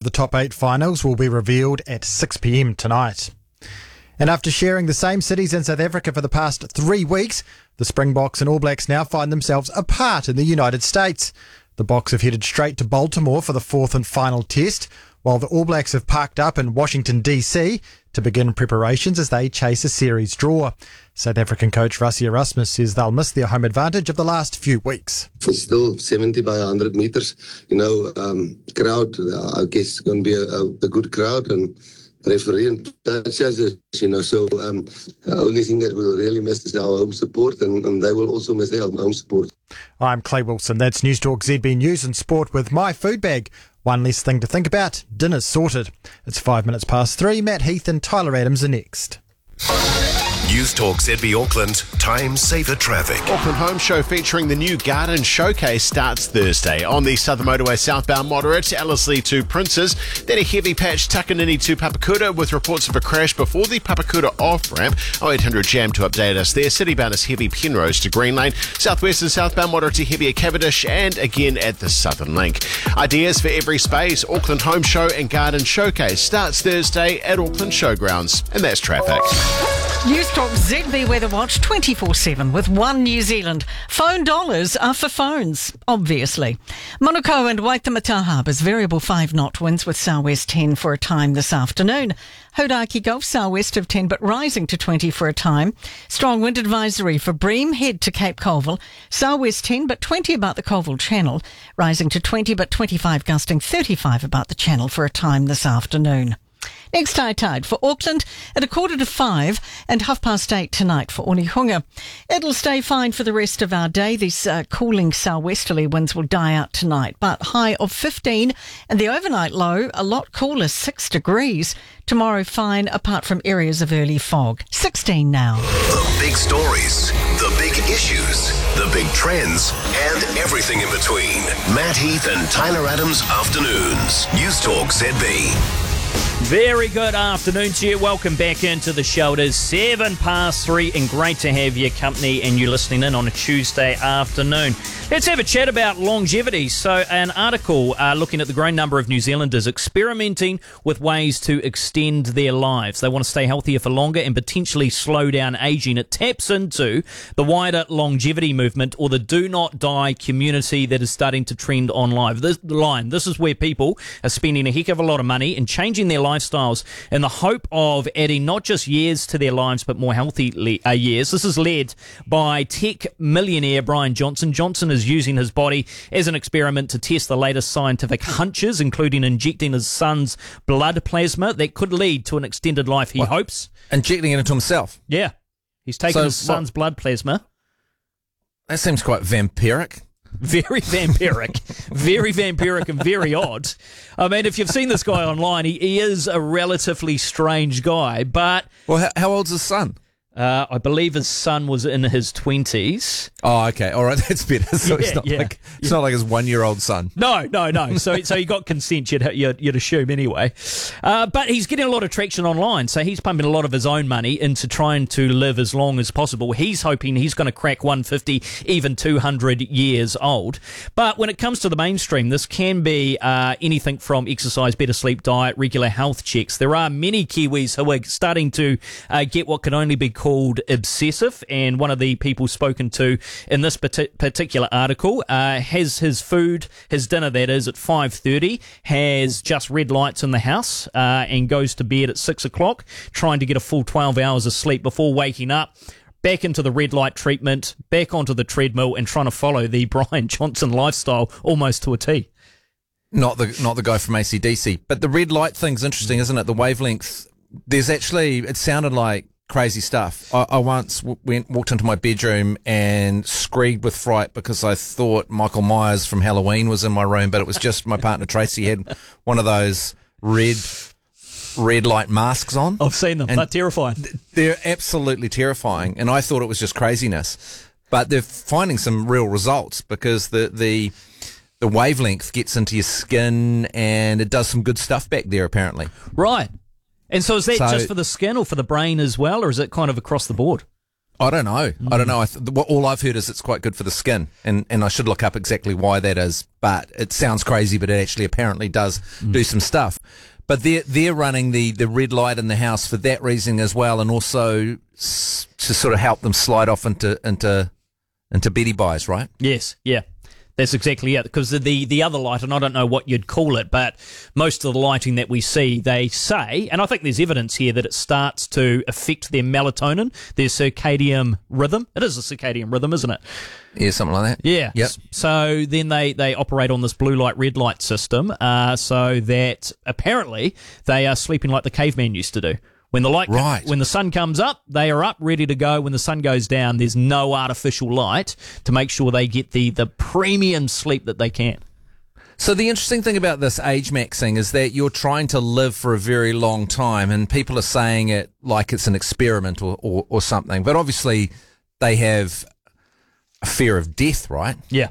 the top 8 finals will be revealed at 6 p.m. tonight. And after sharing the same cities in South Africa for the past 3 weeks, the Springboks and All Blacks now find themselves apart in the United States. The Boks have headed straight to Baltimore for the 4th and final test, while the All Blacks have parked up in Washington, D.C. to begin preparations as they chase a series draw. South African coach Rassie Erasmus says they'll miss their home advantage of the last few weeks. It's still 70 by 100 meters. Crowd, I guess, going to be a good crowd, and referee and judges, so the only thing that we'll really miss is our home support, and they will also miss their home support. I'm Clay Wilson. That's News Talk ZB News and Sport with my food bag. One less thing to think about. Dinner's sorted. It's 5 minutes past 3. Matt Heath and Tyler Adams are next. News Talk ZB Auckland, time saver traffic. Auckland Home Show featuring the new Garden Showcase starts Thursday. On the Southern Motorway southbound moderate, Ellerslie to Princes. Then a heavy patch Takanini to Papakura with reports of a crash before the Papakura off-ramp. 0800 Jam to update us there. Citybound is heavy Penrose to Green Lane. Southwest and southbound moderate to heavy at Cavendish and again at the Southern Link. Ideas for every space. Auckland Home Show and Garden Showcase starts Thursday at Auckland Showgrounds. And that's traffic. News Talk ZB Weather Watch 24/7 with One New Zealand. Phone dollars are for phones, obviously. Manukau and Waitemata Harbours, variable 5-knot winds with southwest 10 for a time this afternoon. Hodaki Gulf, southwest of 10 but rising to 20 for a time. Strong wind advisory for Bream, head to Cape Colville. Southwest 10 but 20 about the Colville Channel. Rising to 20 but 25 gusting 35 about the Channel for a time this afternoon. Next high tide for Auckland at 4:45 and 8:30 tonight for Onehunga. It'll stay fine for the rest of our day. These cooling southwesterly winds will die out tonight, but high of 15 and the overnight low a lot cooler, 6 degrees. Tomorrow fine apart from areas of early fog. 16 now. The big stories, the big issues, the big trends, and everything in between. Matt Heath and Tyler Adams Afternoons. News Talk ZB. Very good afternoon to you. Welcome back into the show. It is 3:07 and great to have your company and you listening in on a Tuesday afternoon. Let's have a chat about longevity. So an article looking at the growing number of New Zealanders experimenting with ways to extend their lives. They want to stay healthier for longer and potentially slow down ageing. It taps into the wider longevity movement or the do not die community that is starting to trend online. This is where people are spending a heck of a lot of money and changing their lifestyles in the hope of adding not just years to their lives but more healthy years. This is led by tech millionaire Brian Johnson. Johnson is using his body as an experiment to test the latest scientific hunches, including injecting his son's blood plasma that could lead to an extended life, he hopes. Injecting it into himself? Yeah. He's taken his son's blood plasma. That seems quite vampiric. Very vampiric. Very vampiric and very odd. I mean, if you've seen this guy online, he is a relatively strange guy, but... Well, how old's his son? I believe his son was in his 20s. Oh, okay. All right, that's better. So it's not like his 1-year-old son. No. So he got consent, you'd assume anyway. But he's getting a lot of traction online, so he's pumping a lot of his own money into trying to live as long as possible. He's hoping he's going to crack 150, even 200 years old. But when it comes to the mainstream, this can be anything from exercise, better sleep, diet, regular health checks. There are many Kiwis who are starting to get what can only be called obsessive, and one of the people spoken to in this particular article has his dinner that is at 5:30, has just red lights in the house and goes to bed at 6 o'clock, trying to get a full 12 hours of sleep before waking up, back into the red light treatment, back onto the treadmill and trying to follow the Brian Johnson lifestyle almost to a T. Not the guy from AC/DC, but the red light thing's interesting, isn't it? The wavelength. There's actually, it sounded like crazy stuff. I once walked into my bedroom and screamed with fright because I thought Michael Myers from Halloween was in my room, but it was just my partner Tracy had one of those red light masks on. I've seen them. They're terrifying. They're absolutely terrifying, and I thought it was just craziness. But they're finding some real results because the wavelength gets into your skin and it does some good stuff back there, apparently. Right. And so is that just for the skin or for the brain as well, or is it kind of across the board? I don't know. I don't know. All I've heard is it's quite good for the skin, and I should look up exactly why that is. But it sounds crazy, but it actually apparently does do some stuff. But they're running the red light in the house for that reason as well, and also to sort of help them slide off into Betty Buys, right? Yes, yeah. That's exactly it, because the other light, and I don't know what you'd call it, but most of the lighting that we see, they say, and I think there's evidence here that it starts to affect their melatonin, their circadian rhythm. It is a circadian rhythm, isn't it? Yeah, something like that. Yeah. Yep. So then they operate on this blue light, red light system, so that apparently they are sleeping like the caveman used to do. When the light, Right. When the sun comes up, they are up, ready to go. When the sun goes down, there's no artificial light to make sure they get the premium sleep that they can. So the interesting thing about this age maxing is that you're trying to live for a very long time, and people are saying it like it's an experiment or something. But obviously they have a fear of death, right? Yeah.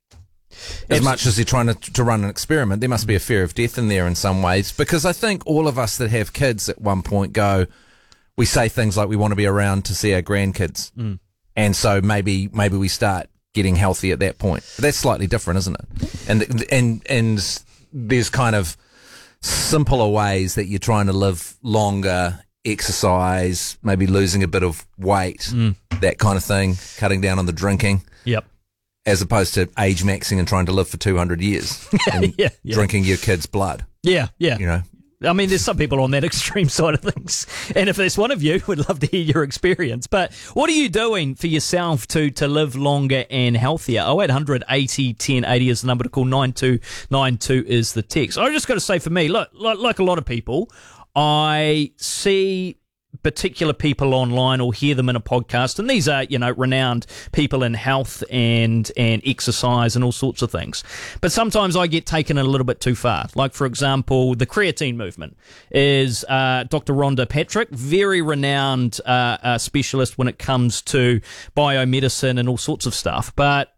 As much as they're trying to run an experiment, there must be a fear of death in there in some ways, because I think all of us that have kids at one point we say things like we want to be around to see our grandkids. And so maybe we start getting healthy at that point. But that's slightly different, isn't it? And there's kind of simpler ways that you're trying to live longer, exercise, maybe losing a bit of weight, that kind of thing, cutting down on the drinking. Yep. As opposed to age maxing and trying to live for 200 years and Yeah. drinking your kid's blood. Yeah. Yeah. You know, I mean, there's some people on that extreme side of things. And if there's one of you, we'd love to hear your experience. But what are you doing for yourself to live longer and healthier? 0800 80 1080 is the number to call. 9292 is the text. I just got to say, for me, look, like a lot of people, I see particular people online or hear them in a podcast, and these are, renowned people in health and exercise and all sorts of things. But sometimes I get taken a little bit too far. Like, for example, the creatine movement is Dr. Rhonda Patrick, very renowned specialist when it comes to biomedicine and all sorts of stuff. But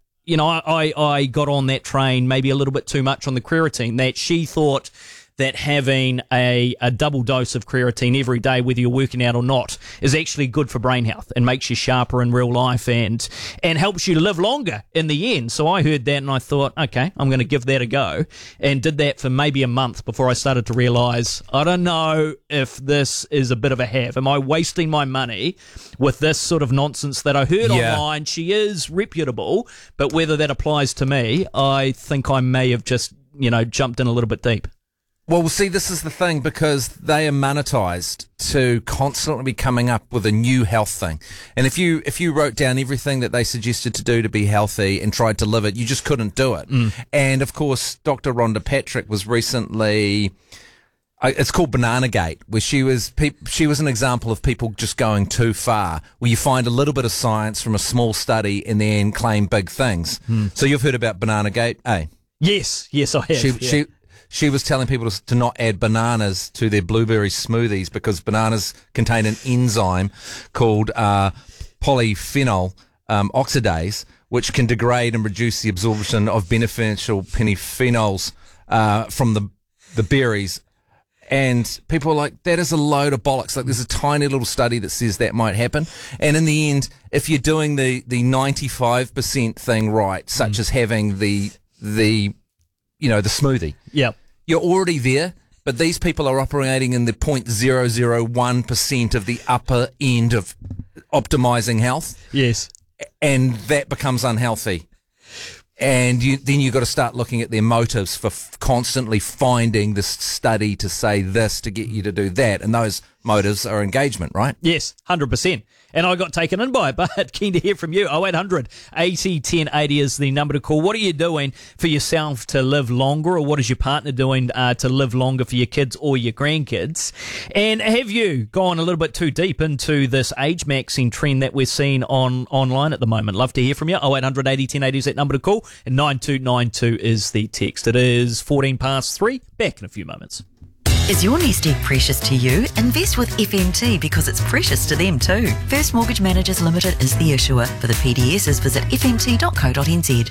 I got on that train maybe a little bit too much on the creatine, that she thought that having a double dose of creatine every day, whether you're working out or not, is actually good for brain health and makes you sharper in real life and helps you to live longer in the end. So I heard that and I thought, okay, I'm going to give that a go, and did that for maybe a month before I started to realise, I don't know if this is a bit of a have. Am I wasting my money with this sort of nonsense that I heard online? She is reputable, but whether that applies to me, I think I may have just, jumped in a little bit deep. well, see, this is the thing, because they are monetized to constantly be coming up with a new health thing. And if you wrote down everything that they suggested to do to be healthy and tried to live it, you just couldn't do it. And of course, Dr. Rhonda Patrick was recently, it's called Banana Gate, where she was an example of people just going too far, where you find a little bit of science from a small study and then claim big things. So you've heard about Banana Gate, eh? Yes, I have. She was telling people to not add bananas to their blueberry smoothies because bananas contain an enzyme called polyphenol oxidase, which can degrade and reduce the absorption of beneficial polyphenols from the berries. And people are like, that is a load of bollocks. Like, there's a tiny little study that says that might happen. And in the end, if you're doing the 95% thing right, such as having the smoothie. Yep. You're already there, but these people are operating in the 0.001% of the upper end of optimizing health. Yes. And that becomes unhealthy. And then you've got to start looking at their motives for constantly finding this study to say this to get you to do that. And those motives are engagement, right? Yes, 100%. And I got taken in by it, but keen to hear from you. 0800 80 1080 is the number to call. What are you doing for yourself to live longer, or what is your partner doing to live longer for your kids or your grandkids? And have you gone a little bit too deep into this age maxing trend that we're seeing online at the moment? Love to hear from you. 0800 80 1080 is that number to call, and 9292 is the text. It is 3:14. Back in a few moments. Is your nest egg precious to you? Invest with FMT because it's precious to them too. First Mortgage Managers Limited is the issuer. For the PDSs, visit fmt.co.nz.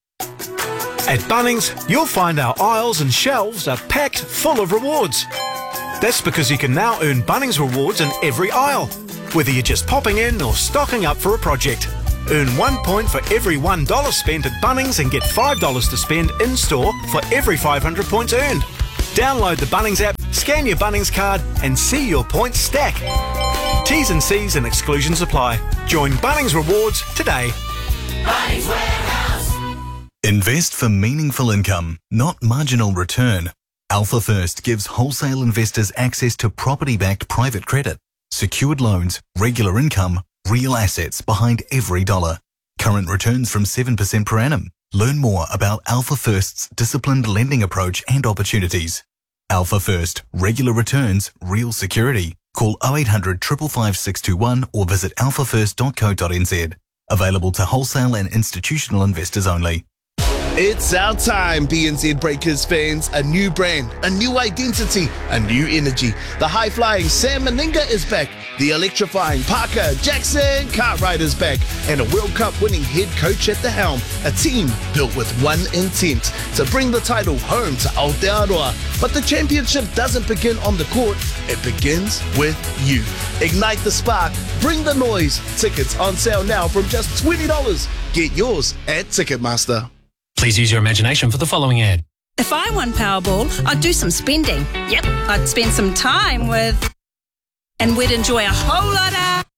At Bunnings, you'll find our aisles and shelves are packed full of rewards. That's because you can now earn Bunnings rewards in every aisle, whether you're just popping in or stocking up for a project. Earn 1 point for every $1 spent at Bunnings and get $5 to spend in-store for every 500 points earned. Download the Bunnings app Scan your Bunnings card and see your points stack. T's and C's and exclusions apply. Join Bunnings Rewards today. Bunnings Warehouse. Invest for meaningful income, not marginal return. Alpha First gives wholesale investors access to property-backed private credit, secured loans, regular income, real assets behind every dollar. Current returns from 7% per annum. Learn more about Alpha First's disciplined lending approach and opportunities. Alpha First, regular returns, real security. Call 0800 555 621 or visit alphafirst.co.nz. Available to wholesale and institutional investors only. It's our time, BNZ Breakers fans. A new brand, a new identity, a new energy. The high-flying Sam Meninga is back. The electrifying Parker Jackson Cartwright is back. And a World Cup winning head coach at the helm. A team built with one intent, to bring the title home to Aotearoa. But the championship doesn't begin on the court. It begins with you. Ignite the spark. Bring the noise. Tickets on sale now from just $20. Get yours at Ticketmaster. Please use your imagination for the following ad. If I won Powerball, I'd do some spending. Yep, I'd spend some time with... and we'd enjoy a whole lot of...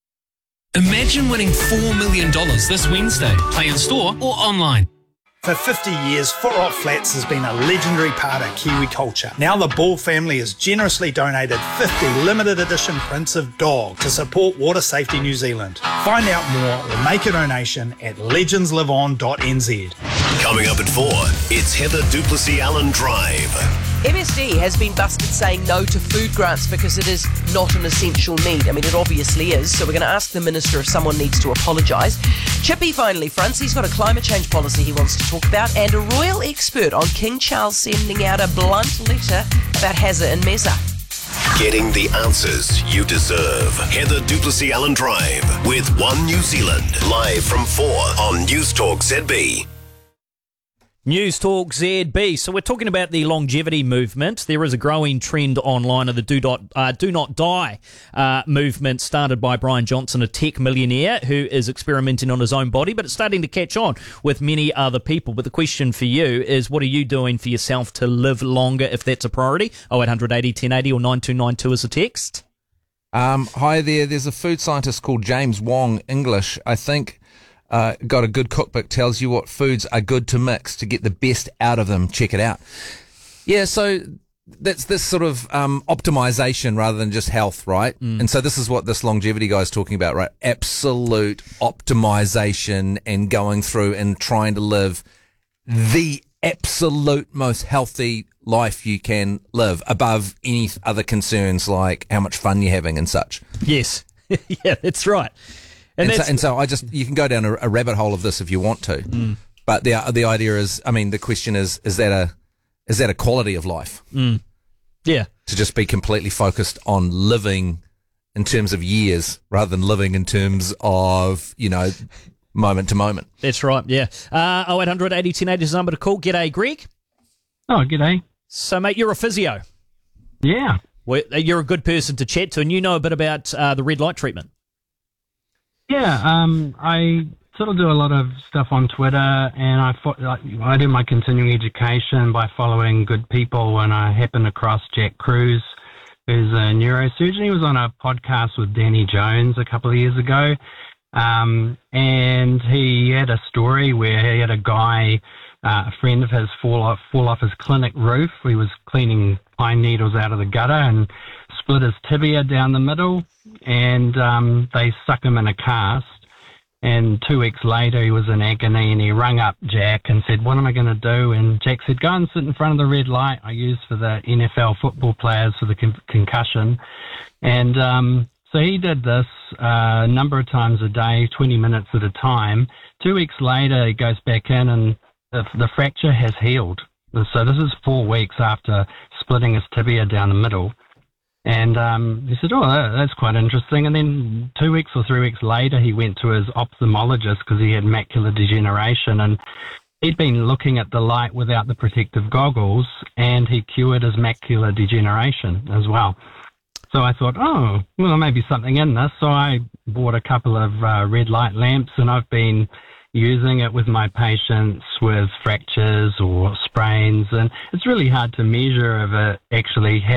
Imagine winning $4 million this Wednesday. Play in store or online. For 50 years, Foot Rot Flats has been a legendary part of Kiwi culture. Now the Ball family has generously donated 50 limited edition prints of dog to support Water Safety New Zealand. Find out more or make a donation at legendsliveon.nz. Coming up at 4, it's Heather Duplessis-Allen Drive. MSD has been busted saying no to food grants because it is not an essential need. I mean, it obviously is, so we're going to ask the Minister if someone needs to apologise. Chippy finally fronts. He's got a climate change policy he wants to talk about, and a royal expert on King Charles sending out a blunt letter about Hazza and Meza. Getting the answers you deserve. Heather Duplessis-Allen Drive with One New Zealand. Live from 4 on News Talk ZB. News Talk ZB. So we're talking about the longevity movement. There is a growing trend online of the Do Not Die movement started by Brian Johnson, a tech millionaire who is experimenting on his own body, but it's starting to catch on with many other people. But the question for you is, what are you doing for yourself to live longer if that's a priority? 0800 80 1080 or 9292 is a text. Hi there. There's a food scientist called James Wong English, I think. Got a good cookbook, tells you what foods are good to mix to get the best out of them. Check it out. Yeah, so that's this sort of optimization rather than just health, right? And so this is what this longevity guy is talking about, right? Absolute optimization and going through and trying to live the absolute most healthy life you can live above any other concerns like how much fun you're having and such. Yes. Yeah, that's right. And so you can go down a rabbit hole of this if you want to, but the idea is, I mean, the question is that a quality of life? Yeah, to just be completely focused on living in terms of years rather than living in terms of, moment to moment. That's right. Yeah. 0800 80 1080 is the number to call. G'day, Greg. Oh, g'day. So, mate, you're a physio. Yeah. Well, you're a good person to chat to, and you know a bit about the red light treatment. Yeah, I sort of do a lot of stuff on Twitter, and I do my continuing education by following good people, and I happened across Jack Cruz, who's a neurosurgeon. He was on a podcast with Danny Jones a couple of years ago, and he had a story where he had a guy, a friend of his, fall off his clinic roof. He was cleaning pine needles out of the gutter and split his tibia down the middle, and they stuck him in a cast. And 2 weeks later, he was in agony, and he rang up Jack and said, "What am I going to do?" And Jack said, "Go and sit in front of the red light I use for the NFL football players for the concussion." And so he did this a number of times a day, 20 minutes at a time. 2 weeks later, he goes back in, and the fracture has healed. So this is 4 weeks after splitting his tibia down the middle. And he said, "Oh, that's quite interesting." And then 2 weeks or 3 weeks later, he went to his ophthalmologist because he had macular degeneration. And he'd been looking at the light without the protective goggles, and he cured his macular degeneration as well. So I thought, oh, well, there may be something in this. So I bought a couple of red light lamps, and I've been using it with my patients with fractures or sprains. And it's really hard to measure if it actually